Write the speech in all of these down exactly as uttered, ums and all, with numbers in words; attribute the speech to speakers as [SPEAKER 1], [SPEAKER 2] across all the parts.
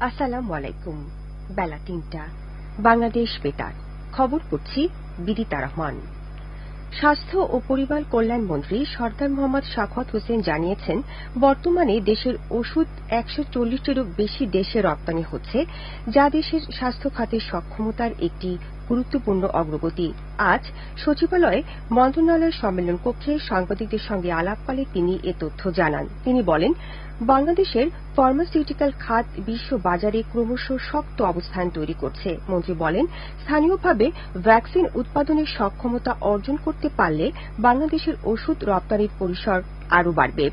[SPEAKER 1] আসসালামু আলাইকুম। বেলা তিনটা, বাংলাদেশ বেতার খবর পড়ছি বিদিতা রহমান। স্বাস্থ্য ও পরিবার কল্যাণ মন্ত্রী সরদার মোহাম্মদ সাখাওয়াত হোসেন জানিয়েছেন, বর্তমানে দেশের ওষুধ একশো চল্লিশটিরও বেশি দেশে রপ্তানি হচ্ছে, যা দেশের স্বাস্থ্য খাতের সক্ষমতার একটি গুরুত্বপূর্ণ অগ্রগতি। আজ সচিবালয়ে মন্ত্রণালয়ের সম্মেলন কক্ষে সাংবাদিকদের সঙ্গে আলাপকালে তিনি এ তথ্য জানান। তিনি বলেন, বাংলাদেশের ফার্মাসিউটিক্যাল খাত বিশ্ব বাজারে ক্রমশ শক্ত অবস্থান তৈরি করছে। মন্ত্রী বলেন, স্থানীয়ভাবে ভ্যাকসিন উৎপাদনের সক্ষমতা অর্জন করতে পারলে বাংলাদেশের ওষুধ রপ্তানির পরিসর আরও বাড়বে।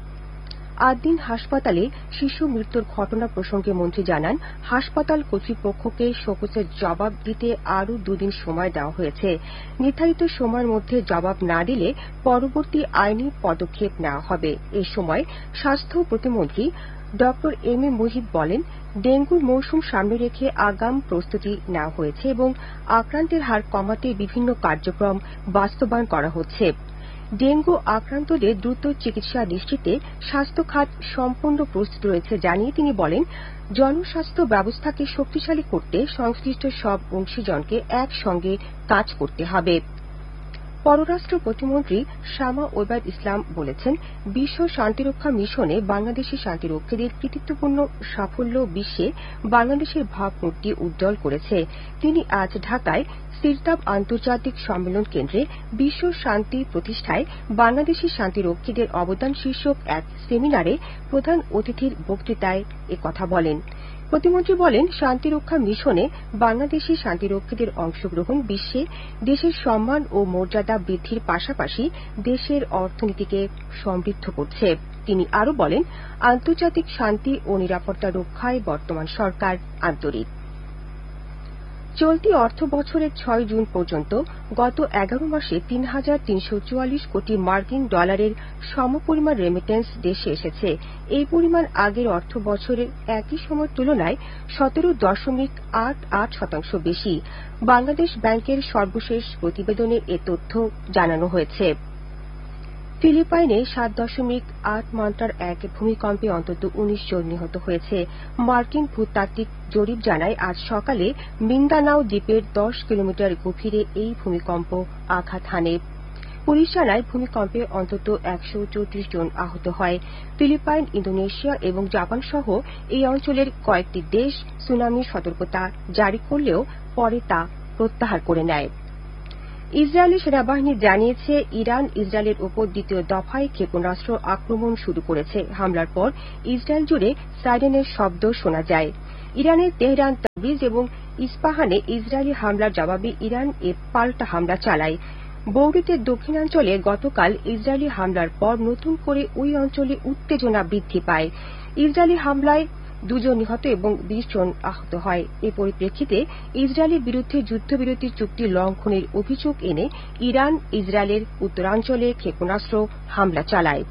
[SPEAKER 1] আট দিন হাসপাতালে শিশু মৃত্যুর ঘটনা প্রসঙ্গে মন্ত্রী জানান, হাসপাতাল কর্তৃপক্ষকে শোকজের জবাব দিতে আরও দুদিন সময় দেওয়া হয়েছে। নির্ধারিত সময়ের মধ্যে জবাব না দিলে পরবর্তী আইনি পদক্ষেপ নেওয়া হবে। এ সময় স্বাস্থ্য প্রতিমন্ত্রী ড এম এ মুহিব বলেন, ডেঙ্গুর মৌসুম সামনে রেখে আগাম প্রস্তুতি নেওয়া হয়েছে এবং আক্রান্তের হার কমাতে বিভিন্ন কার্যক্রম বাস্তবায়ন করা হচ্ছে। ডেঙ্গু আক্রান্তদের দ্রুত চিকিৎসা নিশ্চিতে স্বাস্থ্য খাত সম্পূর্ণ প্রস্তুত রয়েছে জানিয়ে তিনি বলেন, জনস্বাস্থ্য ব্যবস্থাকে শক্তিশালী করতে সংশ্লিষ্ট সব অংশীজনকে একসঙ্গে কাজ করতে হবে। পররাষ্ট্র প্রতিমন্ত্রী শামা ওবায়দ ইসলাম বলেছেন, বিশ্ব শান্তিরক্ষা মিশনে বাংলাদেশের শান্তিরক্ষীদের কৃতিত্বপূর্ণ সাফল্য বিশ্বে বাংলাদেশের ভাবমূর্তি উজ্জ্বল করেছে। তিনি আজ ঢাকায় সিরতাব আন্তর্জাতিক সম্মেলন কেন্দ্রে বিশ্ব শান্তি প্রতিষ্ঠায় বাংলাদেশি শান্তিরক্ষীদের অবদান শীর্ষক এক সেমিনারে প্রধান অতিথির বক্তৃতায় একথা বলেন। প্রতিমন্ত্রী বলেন, শান্তিরক্ষা মিশনে বাংলাদেশি শান্তিরক্ষীদের অংশগ্রহণ বিশ্বে দেশের সম্মান ও মর্যাদা বৃদ্ধির পাশাপাশি দেশের অর্থনীতিকে সমৃদ্ধ করছে। তিনি আরও বলেন, আন্তর্জাতিক শান্তি ও নিরাপত্তা রক্ষায় বর্তমান সরকার আন্তরিক। চলতি অর্থ বছরের ছয় জুন পর্যন্ত গত এগারো মাসে তিন হাজার তিনশো চুয়াল্লিশ কোটি মার্কিন ডলারের সমপরিমাণ রেমিটেন্স দেশে এসেছে। এই পরিমাণ আগের অর্থ বছরের একই সময়ের তুলনায় সতেরো দশমিক আট আট শতাংশ বেশি। বাংলাদেশ ব্যাংকের সর্বশেষ প্রতিবেদনে এ তথ্য জানানো হয়েছে। ফিলিপাইনে সাত দশমিক আট মাত্রার এক ভূমিকম্পে অন্তত উনিশ জন নিহত হয়েছে। মার্কিন ভূতাত্ত্বিক জরিপ জানায়, আজ সকালে মিন্দানাও দ্বীপের দশ কিলোমিটার গভীরে এই ভূমিকম্প আঘাত হানে। পুলিশ জানায়, ভূমিকম্পে অন্তত একশো চৌত্রিশ জন আহত হয়। ফিলিপাইন, ইন্দোনেশিয়া এবং জাপান সহ এই অঞ্চলের কয়েকটি দেশ সুনামির সতর্কতা জারি করলেও পরে তা প্রত্যাহার করে নেয়। ইসরায়েলি সেনাবাহিনী জানিয়েছে, ইরান ইসরায়েলের ওপর দ্বিতীয় দফায় ক্ষেপণাস্ত্র আক্রমণ শুরু করেছে। হামলার পর ইসরায়েল জুড়ে সাইরেনের শব্দ শোনা যায়। ইরানের তেহরান, তাবরিজ এবং ইস্পাহানে ইসরায়েলি হামলার জবাবে ইরান এ পাল্টা হামলা চালায়। বৈরুতের দক্ষিণাঞ্চলে গতকাল ইসরায়েলি হামলার পর নতুন করে ওই অঞ্চলে উত্তেজনা বৃদ্ধি পায়। ইসরায়েলি হামলায় দুজন নিহত এবং বিশ জন আহত হয়। এ পরিপ্রেক্ষিতে ইসরায়েলের বিরুদ্ধে যুদ্ধবিরতি চুক্তি লঙ্ঘনের অভিযোগ এনে ইরান ইসরায়েলের উত্তরাঞ্চলে ক্ষেপণাস্ত্র হামলা চালায়।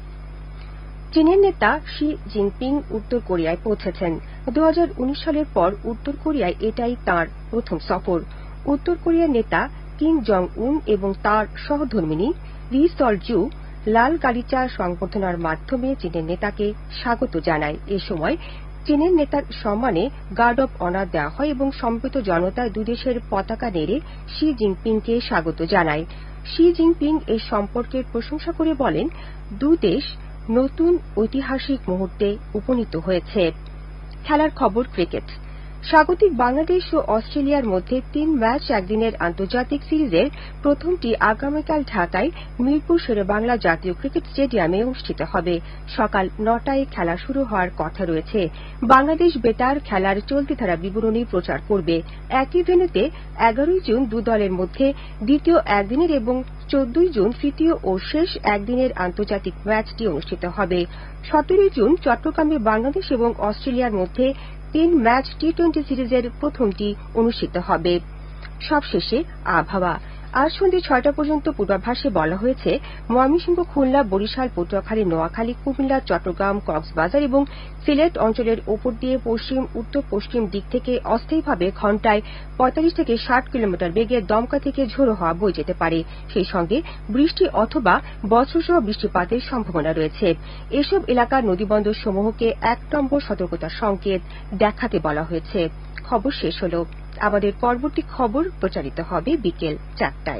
[SPEAKER 1] চীনের নেতা শি জিনপিং উত্তর কোরিয়ায় পৌঁছেছেন। দু হাজার উনিশ সালের পর উত্তর কোরিয়ায় এটাই তাঁর প্রথম সফর। উত্তর কোরিয়ার নেতা কিম জং উন এবং তাঁর সহধর্মিণী রি সল জু লাল গালিচা সংবর্ধনার মাধ্যমে চীনের নেতাকে স্বাগত জানায়। এ সময় চীনের নেতার সম্মানে গার্ড অব অনার দেওয়া হয় এবং সমবেত জনতা দুদেশের পতাকা নেড়ে শি জিনপিংকে স্বাগত জানায়। শি জিনপিং এই সম্পর্কের প্রশংসা করে বলেন, দুদেশ নতুন ঐতিহাসিক মুহূর্তে উপনীত হয়েছে। খেলার খবর ক্রিকেট। স্বাগতিক বাংলাদেশ ও অস্ট্রেলিয়ার মধ্যে তিন ম্যাচ একদিনের আন্তর্জাতিক সিরিজের প্রথমটি আগামীকাল ঢাকায় মিরপুর শেরেবাংলা জাতীয় ক্রিকেট স্টেডিয়ামে অনুষ্ঠিত হবে। সকাল নটায় খেলা শুরু হওয়ার কথা রয়েছে। বাংলাদেশ বেতার খেলার চলতি ধারা বিবরণী প্রচার করবে। একই ভেন্যুতে এগারোই জুন দু দলের মধ্যে দ্বিতীয় একদিনের এবং চোদ্দই জুন তৃতীয় ও শেষ একদিনের আন্তর্জাতিক ম্যাচটি অনুষ্ঠিত হবে। সতেরোই জুন চট্টগ্রামে বাংলাদেশ এবং অস্ট্রেলিয়ার মধ্যে তিন ম্যাচ টি টোয়েন্টি সিরিজের প্রথমটি অনুষ্ঠিত হবে। সবশেষে আবহাওয়া। আজ সন্ধ্যে ছয়টা পর্যন্ত পূর্বাভাসে বলা হয়েছে ময়মনসিংহ, খুলনা, বরিশাল, পটুয়াখালী, নোয়াখালী, কুমিল্লা, চট্টগ্রাম, কক্সবাজার এবং সিলেট অঞ্চলের ওপর দিয়ে পশ্চিম উত্তর পশ্চিম দিক থেকে অস্থায়ীভাবে ঘণ্টায় পঁয়তাল্লিশ থেকে ষাট কিলোমিটার বেগে দমকা থেকে ঝোড়ো হাওয়া বয়ে যেতে পারে। সেই সঙ্গে বৃষ্টি অথবা বজ্রসহ বৃষ্টিপাতের সম্ভাবনা রয়েছে। এসব এলাকার নদীবন্দর সমূহকে এক নম্বর সতর্কতার সংকেত দেখাতে বলা হয়েছে। খবর শেষ হল। আমাদের পরবর্তী খবর প্রচারিত হবে বিকেল চারটায়।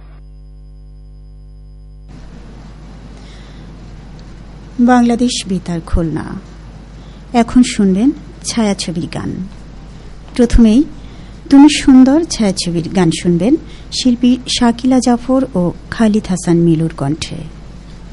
[SPEAKER 2] বাংলাদেশ বেতার খুলনা। এখন শুনবেন ছায়াছবির গান। প্রথমেই তুমি সুন্দর ছায়াছবির গান শুনবেন শিল্পী শাকিলা জাফর ও খালিদ হাসান মিলুর কণ্ঠে।